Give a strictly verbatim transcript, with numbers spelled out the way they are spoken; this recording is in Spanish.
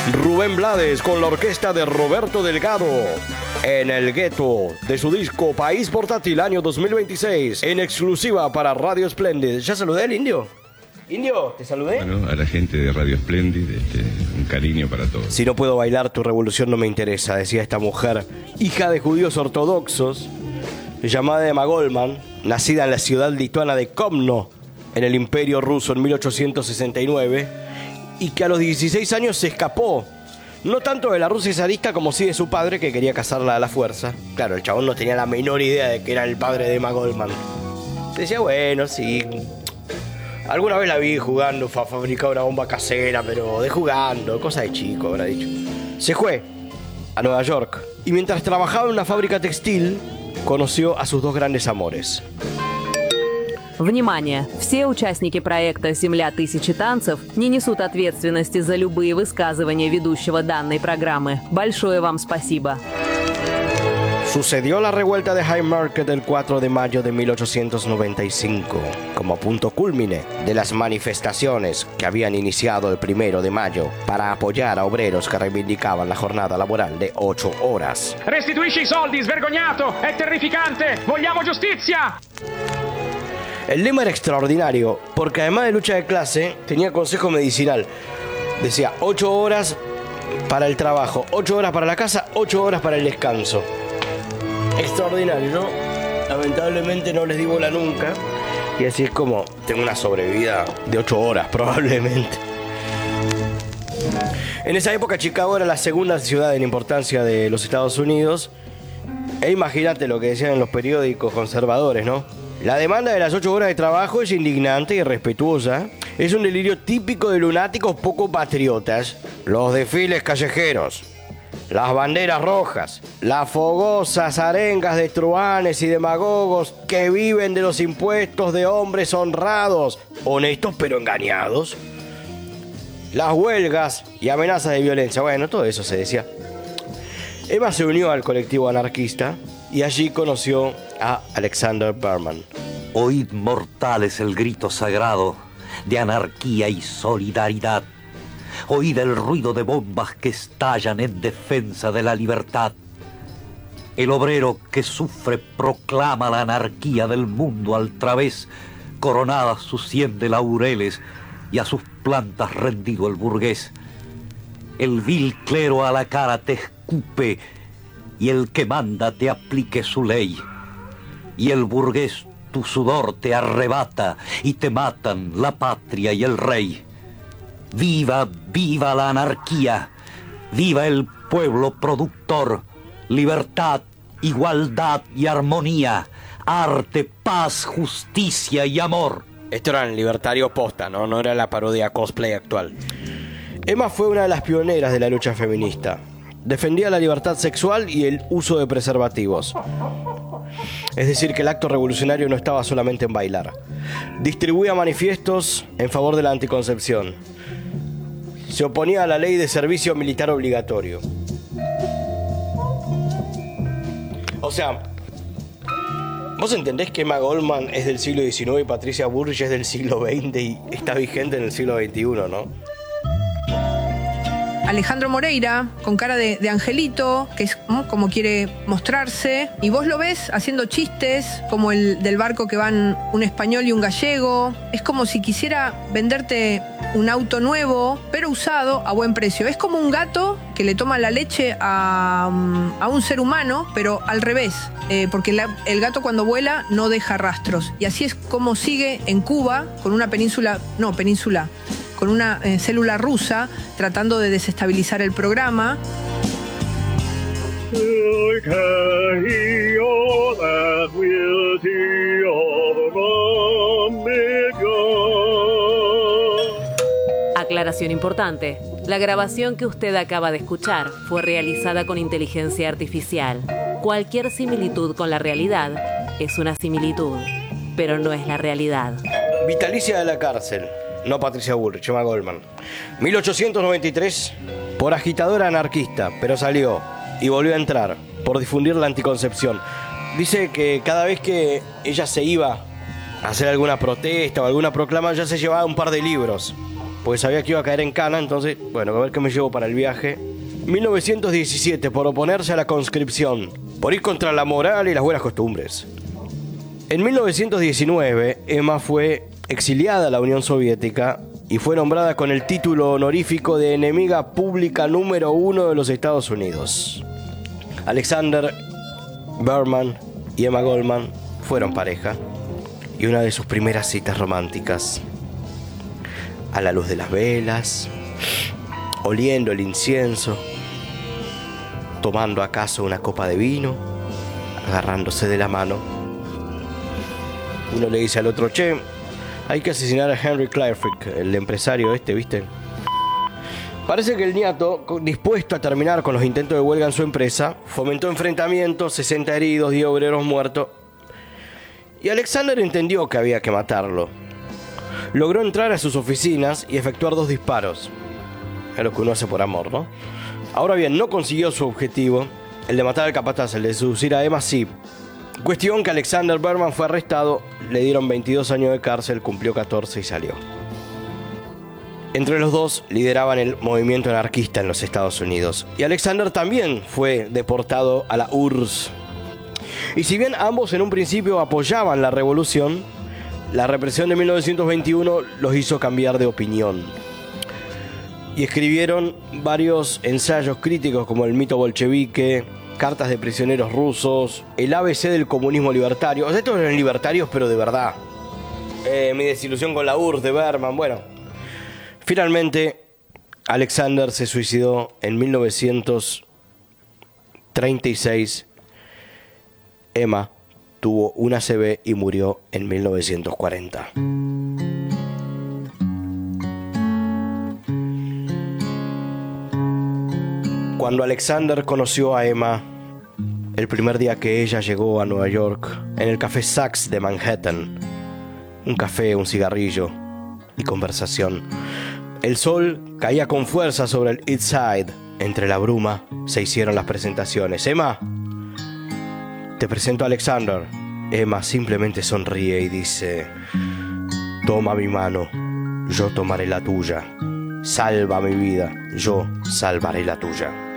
Rubén Blades con la orquesta de Roberto Delgado. En el gueto de su disco País Portátil año dos mil veintiséis. En exclusiva para Radio Splendid. ¿Ya saludé al indio? Indio, ¿te saludé? Bueno, a la gente de Radio Splendid, este, un cariño para todos. Si no puedo bailar, tu revolución no me interesa, decía esta mujer, hija de judíos ortodoxos, llamada Emma Goldman, nacida en la ciudad lituana de Komno, en el Imperio Ruso en mil ochocientos sesenta y nueve, y que a los dieciséis años se escapó, no tanto de la Rusia zarista como sí de su padre, que quería casarla a la fuerza. Claro, el chabón no tenía la menor idea de que era el padre de Emma Goldman. Decía, bueno, sí... Alguna vez la vi jugando, fa fabricaba una bomba casera, pero de jugando, cosa de chico, habrá dicho. Se fue a Nueva York y mientras trabajaba en una fábrica textil, conoció a sus dos grandes amores. Внимание! Все участники проекта «Земля тысячи танцев» не несут ответственности за любые высказывания ведущего данной программы. Большое вам спасибо. Sucedió la revuelta de Haymarket el cuatro de mayo de mil ochocientos noventa y cinco, como punto culmine de las manifestaciones que habían iniciado el primero de mayo para apoyar a obreros que reivindicaban la jornada laboral de ocho horas. Restituisci i soldi, svergognato! È terrificante! Vogliamo giustizia! El lema era extraordinario, porque además de lucha de clase, tenía consejo medicinal. Decía ocho horas para el trabajo, ocho horas para la casa, ocho horas para el descanso. Extraordinario, ¿no? Lamentablemente no les di bola nunca. Y así es como tengo una sobrevida de ocho horas probablemente. En esa época Chicago era la segunda ciudad en importancia de los Estados Unidos. E imagínate lo que decían en los periódicos conservadores, ¿no? La demanda de las ocho horas de trabajo es indignante y irrespetuosa. Es un delirio típico de lunáticos poco patriotas. Los desfiles callejeros, las banderas rojas, las fogosas arengas de truanes y demagogos que viven de los impuestos de hombres honrados, honestos pero engañados, las huelgas y amenazas de violencia. Bueno, todo eso se decía. Emma se unió al colectivo anarquista y allí conoció a Alexander Berman. Oíd, mortales, el grito sagrado de anarquía y solidaridad. Oíd el ruido de bombas que estallan en defensa de la libertad. El obrero que sufre proclama la anarquía del mundo al través, coronada sus cien de laureles y a sus plantas rendido el burgués. El vil clero a la cara te escupe y el que manda te aplique su ley. Y el burgués tu sudor te arrebata y te matan la patria y el rey. Viva, viva la anarquía, viva el pueblo productor, libertad, igualdad y armonía, arte, paz, justicia y amor. Esto era el libertario posta, ¿no? No era la parodia cosplay actual. Emma fue una de las pioneras de la lucha feminista. Defendía la libertad sexual y el uso de preservativos. Es decir, que el acto revolucionario no estaba solamente en bailar. Distribuía manifiestos en favor de la anticoncepción. Se oponía a la ley de servicio militar obligatorio. O sea, ¿vos entendés que Emma Goldman es del siglo diecinueve y Patricia Bullrich es del siglo veinte y está vigente en el siglo veintiuno, no? Alejandro Moreira, con cara de, de angelito, que es ¿no? como quiere mostrarse, y vos lo ves haciendo chistes, como el del barco que van un español y un gallego. Es como si quisiera venderte un auto nuevo, pero usado a buen precio. Es como un gato que le toma la leche a, a un ser humano, pero al revés, eh, porque la, el gato cuando vuela no deja rastros. Y así es como sigue en Cuba, con una península, no, península, con una eh, célula rusa, tratando de desestabilizar el programa. Aclaración importante. La grabación que usted acaba de escuchar fue realizada con inteligencia artificial. Cualquier similitud con la realidad es una similitud, pero no es la realidad. Vitalicia de la cárcel. No Patricia Bullrich, Emma Goldman. mil ochocientos noventa y tres, por agitadora anarquista, pero salió y volvió a entrar por difundir la anticoncepción. Dice que cada vez que ella se iba a hacer alguna protesta o alguna proclama, ya se llevaba un par de libros pues sabía que iba a caer en cana, entonces, bueno, a ver qué me llevo para el viaje. mil novecientos diecisiete, por oponerse a la conscripción, por ir contra la moral y las buenas costumbres. En mil novecientos diecinueve, Emma fue exiliada a la Unión Soviética y fue nombrada con el título honorífico de enemiga pública número uno de los Estados Unidos. Alexander Berman y Emma Goldman fueron pareja, y una de sus primeras citas románticas, a la luz de las velas, oliendo el incienso, tomando acaso una copa de vino, agarrándose de la mano. Uno le dice al otro: che, hay que asesinar a Henry Clairfield, el empresario este, ¿viste? Parece que el niato, dispuesto a terminar con los intentos de huelga en su empresa, fomentó enfrentamientos, sesenta heridos, diez obreros muertos. Y Alexander entendió que había que matarlo. Logró entrar a sus oficinas y efectuar dos disparos. Es lo que uno hace por amor, ¿no? Ahora bien, no consiguió su objetivo, el de matar al capataz, el de seducir a Emma, sí. Cuestión que Alexander Berman fue arrestado, le dieron veintidós años de cárcel, cumplió catorce y salió. Entre los dos lideraban el movimiento anarquista en los Estados Unidos. Y Alexander también fue deportado a la U R S S. Y si bien ambos en un principio apoyaban la revolución, la represión de mil novecientos veintiuno los hizo cambiar de opinión. Y escribieron varios ensayos críticos como El mito bolchevique, Cartas de prisioneros rusos, El A B C del comunismo libertario. O sea, estos eran libertarios, pero de verdad. Eh, mi desilusión con la U R S S de Berman, bueno. Finalmente, Alexander se suicidó en mil novecientos treinta y seis. Emma tuvo una A C V y murió en mil novecientos cuarenta. Cuando Alexander conoció a Emma, el primer día que ella llegó a Nueva York, en el café Saks de Manhattan, un café, un cigarrillo y conversación. El sol caía con fuerza sobre el East Side. Entre la bruma se hicieron las presentaciones. Emma, te presento a Alexander. Emma simplemente sonríe y dice: toma mi mano, yo tomaré la tuya. Salva mi vida, yo salvaré la tuya.